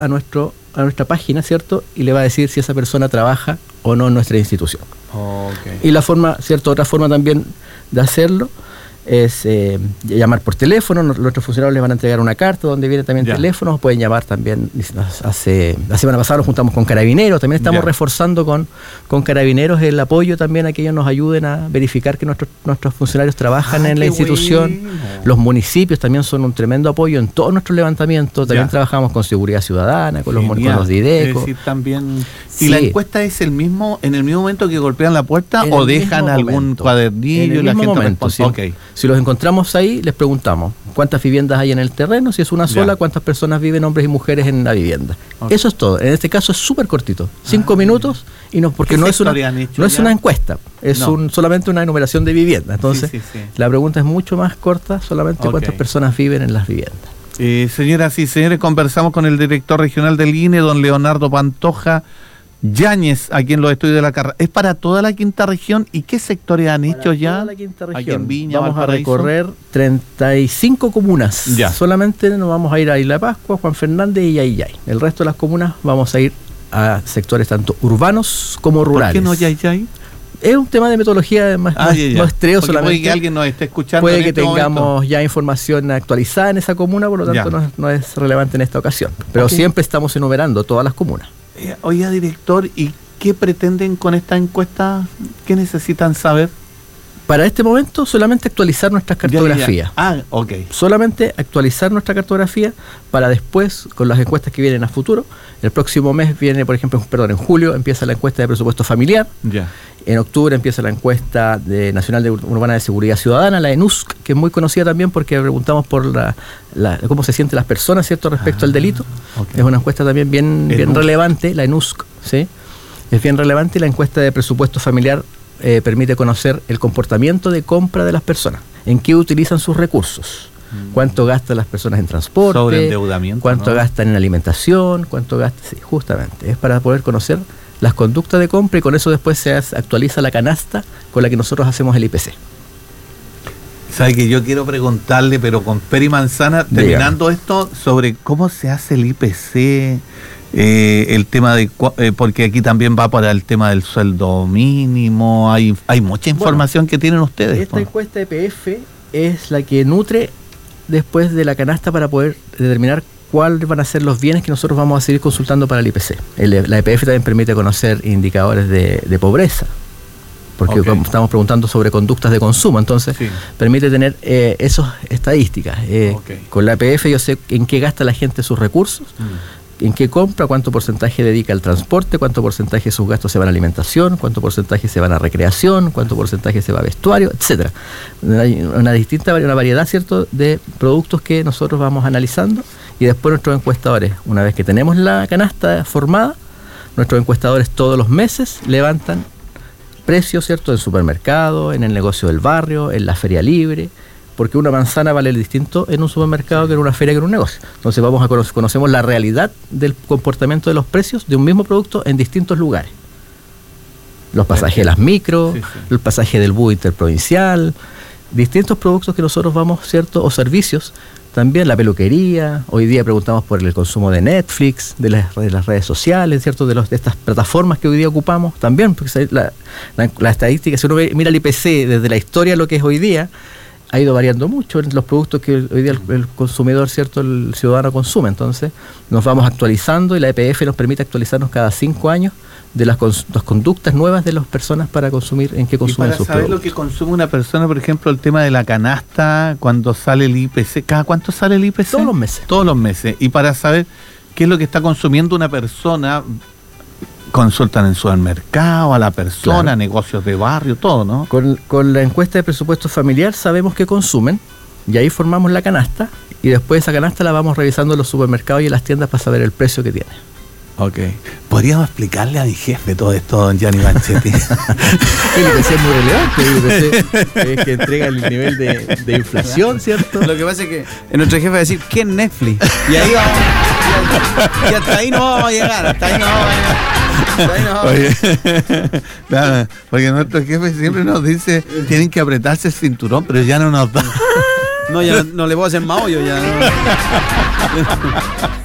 a nuestra página, ¿cierto? Y le va a decir si esa persona trabaja o no en nuestra institución. Y la forma, ¿cierto? Otra forma también de hacerlo es llamar por teléfono. Nuestros funcionarios les van a entregar una carta donde viene también teléfonos, pueden llamar también. La semana pasada nos juntamos con Carabineros, también estamos reforzando con Carabineros el apoyo también a que ellos nos ayuden a verificar que nuestros funcionarios trabajan en la institución. Bueno. Los municipios también son un tremendo apoyo en todos nuestros levantamientos, también trabajamos con Seguridad Ciudadana, con los Dideco. Es decir, también... ¿Y la encuesta es en el mismo momento que golpean la puerta o dejan algún cuadernillo y la gente responde? Si los encontramos ahí, les preguntamos cuántas viviendas hay en el terreno, si es una sola, cuántas personas viven, hombres y mujeres, en la vivienda. Eso es todo. En este caso es súper cortito, 5 minutos, y porque no es una encuesta, es solamente una enumeración de viviendas. Entonces, la pregunta es mucho más corta, solamente cuántas personas viven en las viviendas. Señoras y señores, conversamos con el director regional del INE, don Leonardo Pantoja Yáñez, aquí en los estudios de la carrera. ¿Es para toda la quinta región? ¿Y qué sectores han hecho ya? Toda la quinta región. Aquí en Viña, vamos a recorrer 35 comunas. Solamente nos vamos a ir a Isla de Pascua, Juan Fernández y Yayay. El resto de las comunas vamos a ir a sectores tanto urbanos como rurales. ¿Por qué no Yayay? Es un tema de metodología muestreo solamente. Puede que alguien nos esté escuchando. Puede que tengamos ya información actualizada en esa comuna, por lo tanto no es relevante en esta ocasión. Pero siempre estamos enumerando todas las comunas. Oiga, director, ¿y qué pretenden con esta encuesta? ¿Qué necesitan saber? Para este momento, solamente actualizar nuestras cartografías. Solamente actualizar nuestra cartografía para después, con las encuestas que vienen a futuro. El próximo mes viene, por ejemplo, en julio empieza la encuesta de presupuesto familiar. En octubre empieza la encuesta nacional urbana de seguridad ciudadana, la ENUSC, que es muy conocida también porque preguntamos por cómo se sienten las personas, ¿cierto?, respecto al delito. Es una encuesta también bien relevante, la ENUSC, ¿sí? Es bien relevante. La encuesta de presupuesto familiar permite conocer el comportamiento de compra de las personas, en qué utilizan sus recursos, cuánto gastan las personas en transporte, sobreendeudamiento, cuánto gastan en alimentación, cuánto gastan, justamente, es para poder conocer las conductas de compra y con eso después se actualiza la canasta con la que nosotros hacemos el IPC. Sabe que yo quiero preguntarle, pero con pera y manzana, terminando esto, sobre cómo se hace el IPC, el tema de porque aquí también va para el tema del sueldo mínimo, hay mucha información que tienen ustedes. Esta encuesta EPF es la que nutre después de la canasta para poder determinar cuáles van a ser los bienes que nosotros vamos a seguir consultando para el IPC. La EPF también permite conocer indicadores de pobreza, porque estamos preguntando sobre conductas de consumo, entonces permite tener esas estadísticas. Con la EPF yo sé en qué gasta la gente sus recursos, en qué compra, cuánto porcentaje dedica al transporte, cuánto porcentaje de sus gastos se van a alimentación, cuánto porcentaje se van a recreación, cuánto porcentaje se va a vestuario, etcétera. Hay una variedad, ¿cierto?, de productos que nosotros vamos analizando, y después nuestros encuestadores, una vez que tenemos la canasta formada, nuestros encuestadores todos los meses levantan precios, ¿cierto?, en supermercado, en el negocio del barrio, en la feria libre, porque una manzana vale distinto en un supermercado que en una feria que en un negocio. Entonces conocemos la realidad del comportamiento de los precios de un mismo producto en distintos lugares. Los pasajes de las micro, el pasaje del bus interprovincial, distintos productos que nosotros vamos, ¿cierto?, o servicios, también la peluquería. Hoy día preguntamos por el consumo de Netflix, de las redes sociales, ¿cierto?, de estas plataformas que hoy día ocupamos, también, porque la estadística, si uno mira el IPC desde la historia, lo que es hoy día, ha ido variando mucho en los productos que hoy día el consumidor, ¿cierto?, el ciudadano consume. Entonces nos vamos actualizando y la EPF nos permite actualizarnos cada 5 años de las conductas nuevas de las personas para consumir, en qué consumen sus productos. Para saber lo que consume una persona, por ejemplo, el tema de la canasta, cuando sale el IPC, ¿cada cuánto sale el IPC? Todos los meses. Todos los meses. Y para saber qué es lo que está consumiendo una persona, consultan en supermercado, a la persona, negocios de barrio, todo, ¿no? Con la encuesta de presupuesto familiar sabemos qué consumen y ahí formamos la canasta y después esa canasta la vamos revisando en los supermercados y en las tiendas para saber el precio que tiene. ¿Podríamos explicarle a mi jefe todo esto, don Gianni Banchetti? El IPC es muy relevante, el IPC es que entrega el nivel de inflación, ¿cierto? Lo que pasa es que nuestro jefe va a decir, ¿qué es Netflix? Y ahí vamos, y hasta ahí no vamos a llegar, Claro, porque nuestro jefe siempre nos dice, tienen que apretarse el cinturón, pero ya no nos da. No, ya no le puedo hacer más hoyo, ya no.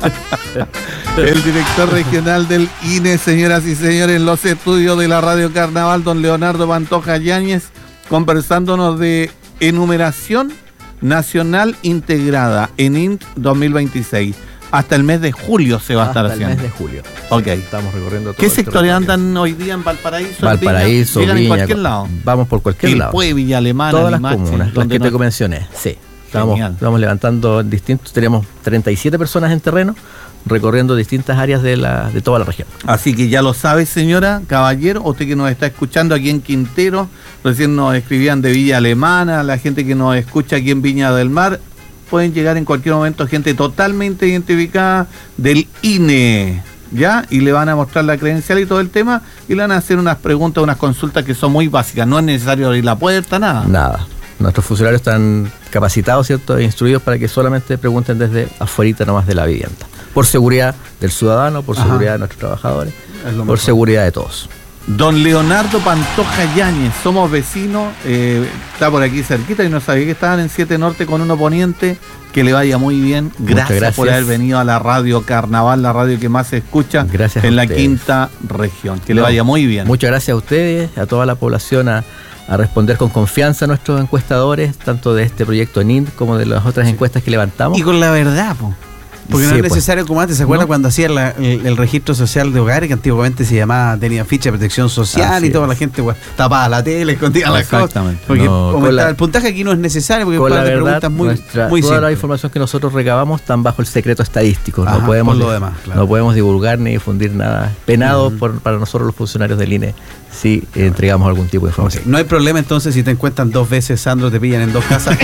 El director regional del INE, señoras y señores, en los estudios de la Radio Carnaval, don Leonardo Pantoja Yáñez, conversándonos de enumeración nacional integrada, ENINT 2026. Hasta el mes de julio se va a estar haciendo. Hasta el mes de julio. Ok. Estamos recorriendo todo. ¿Qué sectores andan hoy día en Valparaíso? Valparaíso, Viña. Viña, En cualquier lado. Vamos por cualquier lado. Quilpué, Villa Alemana, todas las Limache, comunas, las que te mencioné. Sí. Estamos levantando distintos, tenemos 37 personas en terreno, recorriendo distintas áreas de toda la región. Así que ya lo sabe, señora, caballero, usted que nos está escuchando aquí en Quintero, recién nos escribían de Villa Alemana, la gente que nos escucha aquí en Viña del Mar, pueden llegar en cualquier momento gente totalmente identificada del INE, ¿ya? Y le van a mostrar la credencial y todo el tema, y le van a hacer unas preguntas, unas consultas que son muy básicas, no es necesario abrir la puerta, nada. Nada. Nuestros funcionarios están capacitados, ¿cierto? E instruidos para que solamente pregunten desde afuerita nomás de la vivienda. Por seguridad del ciudadano, por seguridad de nuestros trabajadores, por seguridad de todos. Don Leonardo Pantoja Yáñez, somos vecinos, está por aquí cerquita y no sabía que estaban en 7 Norte con 1 Poniente, que le vaya muy bien. Gracias por haber venido a la Radio Carnaval, la radio que más se escucha en la quinta región. Que le vaya muy bien. Muchas gracias a ustedes, a toda la población, a responder con confianza a nuestros encuestadores, tanto de este proyecto ENINT como de las otras encuestas que levantamos. Y con la verdad, po. Porque no es necesario, como antes, ¿se acuerda cuando hacían el registro social de hogares, que antiguamente se llamaba, tenía ficha de protección social y toda la gente tapaba la tele, escondía las cosas? Porque el puntaje aquí no es necesario, porque con la verdad, preguntas muy toda simples. la información que nosotros recabamos están bajo el secreto estadístico. Ajá, no podemos lo demás, claro. No podemos divulgar ni difundir nada penado para nosotros los funcionarios del INE si entregamos algún tipo de información. Okay. No hay problema entonces si te encuentran 2 veces, Sandro, te pillan en 2 casas.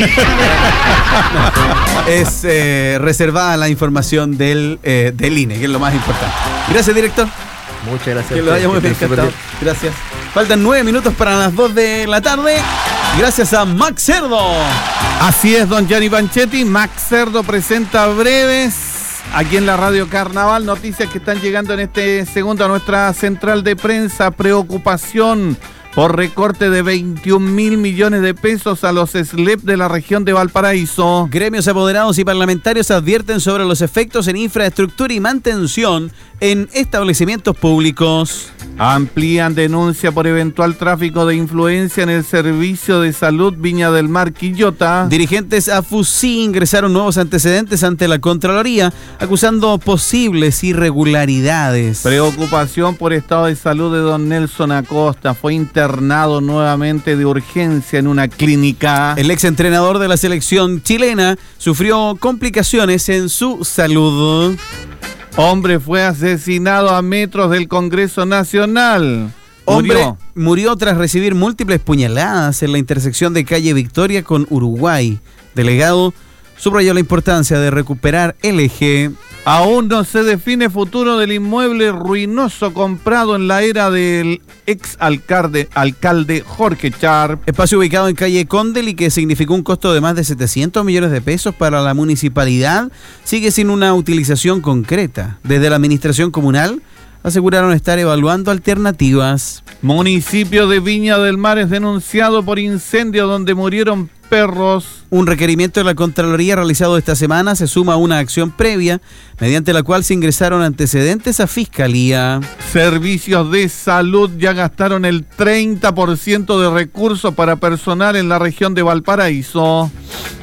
Es reservada la información del INE, que es lo más importante. Gracias, director. Muchas gracias. Que lo haya muy bien captado. Gracias. Faltan 9 minutos para las 2 de la tarde. Gracias a Max Cerdo. Así es, don Gianni Panchetti. Max Cerdo presenta breves aquí en la Radio Carnaval noticias que están llegando en este segundo a nuestra central de prensa. Preocupación por recorte de 21.000 millones de pesos a los SLEP de la región de Valparaíso. Gremios apoderados y parlamentarios advierten sobre los efectos en infraestructura y mantención en establecimientos públicos. Amplían denuncia por eventual tráfico de influencia en el Servicio de Salud Viña del Mar Quillota. Dirigentes AFUSI ingresaron nuevos antecedentes ante la Contraloría, acusando posibles irregularidades. Preocupación por estado de salud de don Nelson Acosta. Fue internado nuevamente de urgencia en una clínica. El exentrenador de la selección chilena sufrió complicaciones en su salud. Hombre fue asesinado a metros del Congreso Nacional. Hombre murió tras recibir múltiples puñaladas en la intersección de calle Victoria con Uruguay. Delegado subrayó la importancia de recuperar el eje. Aún no se define futuro del inmueble ruinoso comprado en la era del ex alcalde Jorge Sharp. Espacio ubicado en calle Condel y que significó un costo de más de 700 millones de pesos para la municipalidad, sigue sin una utilización concreta. Desde la administración comunal aseguraron estar evaluando alternativas. Municipio de Viña del Mar es denunciado por incendio donde murieron perros. Un requerimiento de la Contraloría realizado esta semana se suma a una acción previa, mediante la cual se ingresaron antecedentes a Fiscalía. Servicios de salud ya gastaron el 30% de recursos para personal en la región de Valparaíso.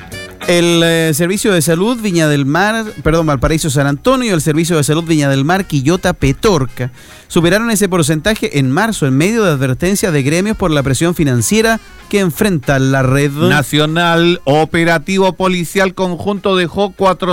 El Servicio de Salud Valparaíso San Antonio y el Servicio de Salud Viña del Mar Quillota Petorca superaron ese porcentaje en marzo en medio de advertencias de gremios por la presión financiera que enfrenta la red nacional. Operativo policial conjunto dejó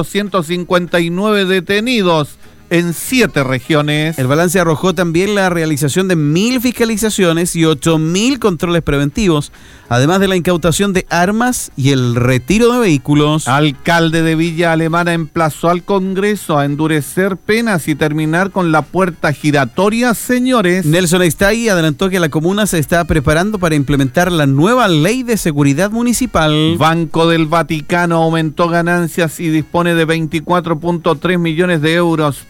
459 detenidos en 7 regiones. El balance arrojó también la realización de 1.000 fiscalizaciones y 8.000 controles preventivos, además de la incautación de armas y el retiro de vehículos. Alcalde de Villa Alemana emplazó al Congreso a endurecer penas y terminar con la puerta giratoria, señores. Nelson Estay adelantó que la comuna se está preparando para implementar la nueva ley de seguridad municipal. Banco del Vaticano aumentó ganancias y dispone de 24.3 millones de euros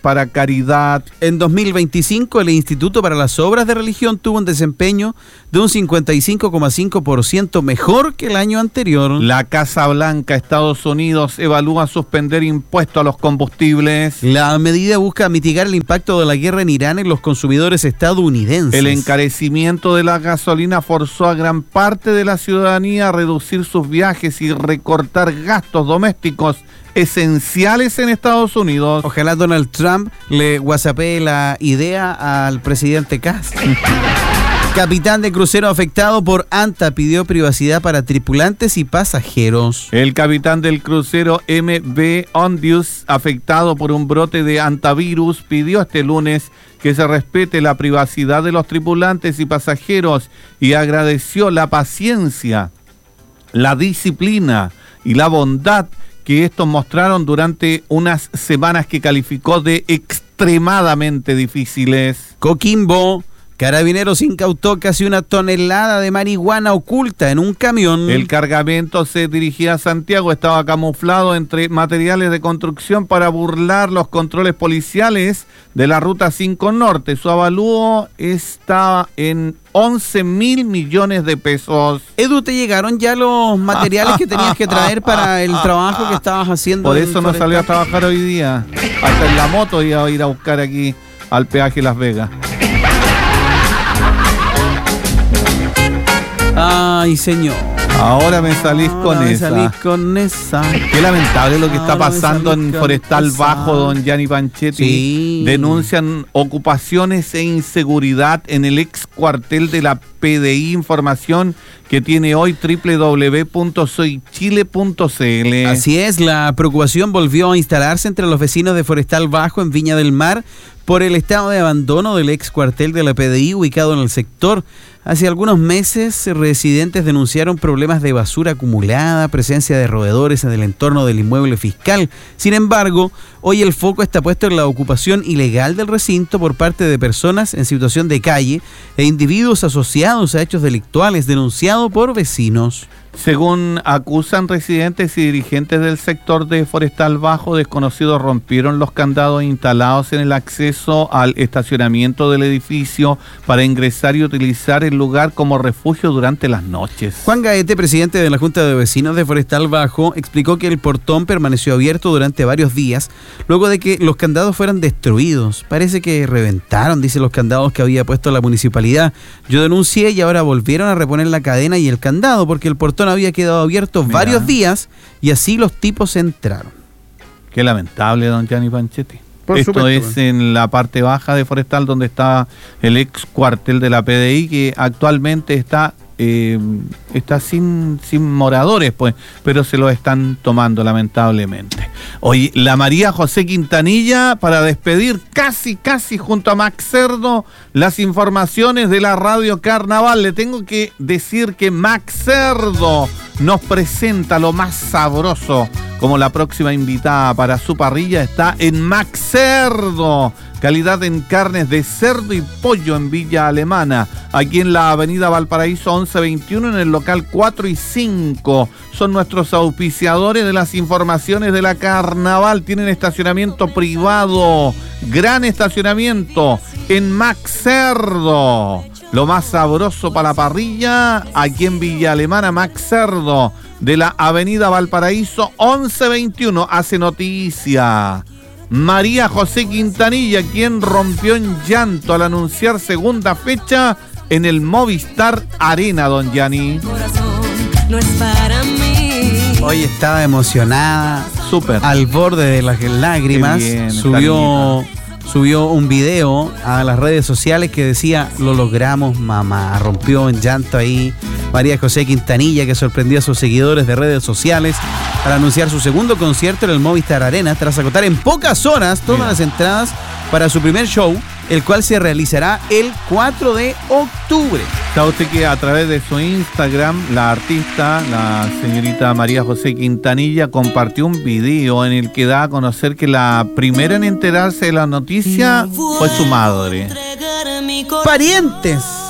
para caridad. En 2025, el Instituto para las Obras de Religión tuvo un desempeño de un 55,5% mejor que el año anterior. La Casa Blanca, Estados Unidos, evalúa suspender impuestos a los combustibles. La medida busca mitigar el impacto de la guerra en Irán en los consumidores estadounidenses. El encarecimiento de la gasolina forzó a gran parte de la ciudadanía a reducir sus viajes y recortar gastos domésticos esenciales en Estados Unidos. Ojalá Donald Trump le whatsappee la idea al presidente Castro. Capitán de crucero afectado por ANTA pidió privacidad para tripulantes y pasajeros. El capitán del crucero MV Ondius, afectado por un brote de antivirus, pidió este lunes que se respete la privacidad de los tripulantes y pasajeros y agradeció la paciencia, la disciplina y la bondad que estos mostraron durante unas semanas que calificó de extremadamente difíciles. Coquimbo. Carabineros incautó casi 1 tonelada de marihuana oculta en un camión. El cargamento se dirigía a Santiago, estaba camuflado entre materiales de construcción para burlar los controles policiales de la Ruta 5 Norte. Su avalúo está en 11.000 millones de pesos. Edu, ¿te llegaron ya los materiales que tenías que traer para el trabajo que estabas haciendo? Por eso no salió a trabajar hoy día. Hasta en la moto iba a ir a buscar aquí al peaje Las Vegas. Ay, señor. Ahora me salís con esa. Qué lamentable lo que está pasando en Forestal Bajo, don Gianni Panchetti. Sí. Denuncian ocupaciones e inseguridad en el ex cuartel de la PDI. Información que tiene hoy www.soychile.cl. Así es, la preocupación volvió a instalarse entre los vecinos de Forestal Bajo en Viña del Mar por el estado de abandono del ex cuartel de la PDI ubicado en el sector. Hace algunos meses, residentes denunciaron problemas de basura acumulada, presencia de roedores en el entorno del inmueble fiscal. Sin embargo, hoy el foco está puesto en la ocupación ilegal del recinto por parte de personas en situación de calle e individuos asociados a hechos delictuales denunciados por vecinos. Según acusan residentes y dirigentes del sector de Forestal Bajo, desconocidos rompieron los candados instalados en el acceso al estacionamiento del edificio para ingresar y utilizar el lugar como refugio durante las noches. Juan Gaete, presidente de la Junta de Vecinos de Forestal Bajo, explicó que el portón permaneció abierto durante varios días luego de que los candados fueran destruidos. Parece que reventaron, dice, los candados que había puesto la municipalidad. Yo denuncié y ahora volvieron a reponer la cadena y el candado porque el portón había quedado abierto varios días y así los tipos entraron. Qué lamentable, don Gianni Panchetti. Por Esto supuesto, es en la parte baja de Forestal, donde está el ex cuartel de la PDI, que actualmente está sin moradores, pues, pero se lo están tomando lamentablemente. Oye, la María José Quintanilla, para despedir casi junto a Max Cerdo las informaciones de la Radio Carnaval. Le tengo que decir que Max Cerdo nos presenta lo más sabroso, como la próxima invitada para su parrilla está en Max Cerdo. Calidad en carnes de cerdo y pollo en Villa Alemana, aquí en la avenida Valparaíso 1121, en el local 4 y 5. Son nuestros auspiciadores de las informaciones de la Carnaval. Tienen estacionamiento privado, gran estacionamiento en Max Cerdo. Lo más sabroso para la parrilla, aquí en Villa Alemana, Max Cerdo, de la avenida Valparaíso 1121. Hace noticia María José Quintanilla, quien rompió en llanto al anunciar segunda fecha en el Movistar Arena, don Gianni. No es para mí. Hoy estaba emocionada, súper, al borde de las lágrimas. Bien, subió un video a las redes sociales que decía: lo logramos, mamá. Rompió en llanto ahí María José Quintanilla, que sorprendió a sus seguidores de redes sociales para anunciar su segundo concierto en el Movistar Arena tras agotar en pocas horas todas las entradas para su primer show, el cual se realizará el 4 de octubre. Sabe usted que a través de su Instagram, la artista, la señorita María José Quintanilla, compartió un video en el que da a conocer que la primera en enterarse de la noticia fue su madre. Parientes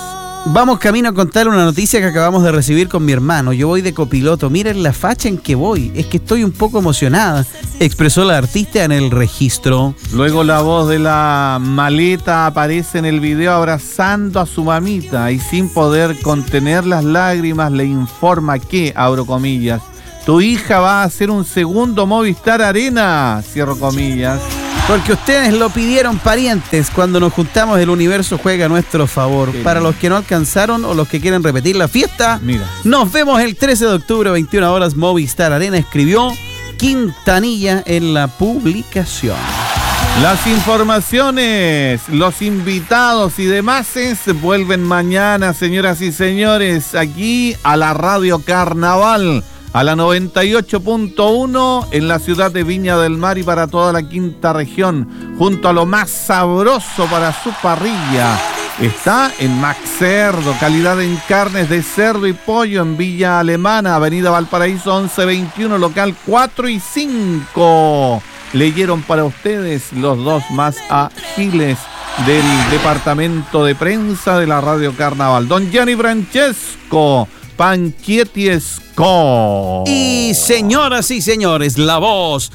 Vamos camino a contar una noticia que acabamos de recibir con mi hermano. Yo voy de copiloto. Miren la facha en que voy. Es que estoy un poco emocionada, expresó la artista en el registro. Luego la voz de la maleta aparece en el video abrazando a su mamita y sin poder contener las lágrimas le informa que, abro comillas, tu hija va a hacer un segundo Movistar Arena, cierro comillas. Porque ustedes lo pidieron, parientes. Cuando nos juntamos, el universo juega a nuestro favor. Para los que no alcanzaron o los que quieren repetir la fiesta, mira, nos vemos el 13 de octubre, 21 horas, Movistar Arena, escribió Quintanilla en la publicación. Las informaciones, los invitados y demás vuelven mañana, señoras y señores, aquí a la Radio Carnaval, a la 98.1 en la ciudad de Viña del Mar y para toda la quinta región, junto a lo más sabroso para su parrilla. Está en Max Cerdo, calidad en carnes de cerdo y pollo en Villa Alemana, Avenida Valparaíso 1121, local 4 y 5. Leyeron para ustedes los dos más ágiles del departamento de prensa de la Radio Carnaval. Don Gianni Francesco Panchietiesco. Y señoras y señores, la voz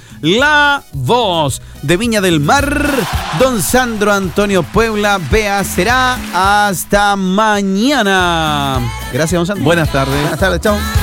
de Viña del Mar, don Sandro Antonio Puebla, Bea, será hasta mañana. Gracias, don Sandro. Buenas tardes. Buenas tardes, chao.